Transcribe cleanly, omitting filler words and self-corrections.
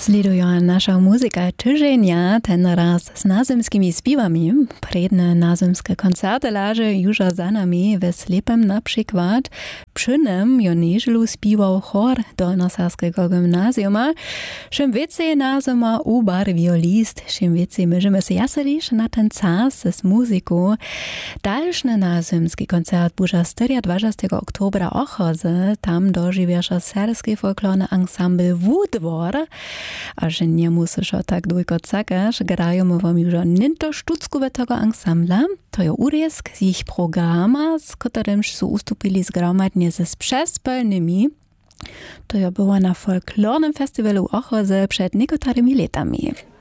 Sleduje nasza muzyka tyżenia, ten raz z nazymskimi śpiewami. Predne nazymskie koncerty leży już za nami, we Slepem na przykład. Przy nim jo nieżelu śpiewał chor Dolnosaskiego gimnazjuma. Czym więcej nazyma ubarwił list, czym więcej możemy się jaselić na ten czas z muzyką. Dalszy nazymski koncert buża 24 oktobra Ochozy, tam dożywiasz serski folklorny ensemble Wódwor. A że nie musisz tak długo czekać, grają wam już ninto sztuczkowe tego ensembla. To jest urezk z ich programa, z którym są ustupili zgromadnie ze przespelnymi. To było na folklornym festiwalu Ochozy przed niektórymi latami.